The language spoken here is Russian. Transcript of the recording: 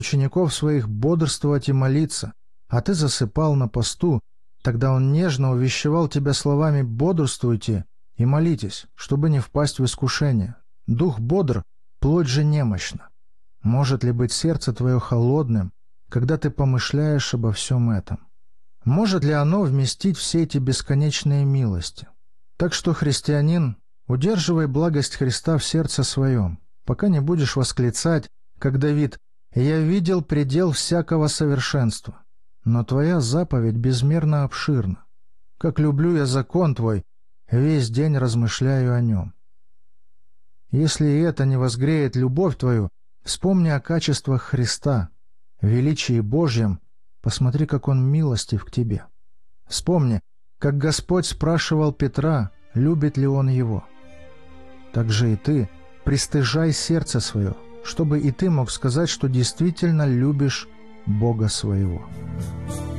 учеников своих бодрствовать и молиться, а ты засыпал на посту. Тогда он нежно увещевал тебя словами: «Бодрствуйте и молитесь, чтобы не впасть в искушение. Дух бодр, плоть же немощна». Может ли быть сердце твое холодным, когда ты помышляешь обо всем этом? Может ли оно вместить все эти бесконечные милости? Так что, христианин, удерживай благость Христа в сердце своем, пока не будешь восклицать, как Давид: «Я видел предел всякого совершенства, но Твоя заповедь безмерно обширна. Как люблю я закон Твой, весь день размышляю о нем». Если и это не возгреет любовь твою, вспомни о качествах Христа, величии Божьем, посмотри, как Он милостив к тебе. Вспомни, как Господь спрашивал Петра, любит ли он его. Так же и ты пристыжай сердце свое, чтобы и ты мог сказать, что действительно любишь Бога своего.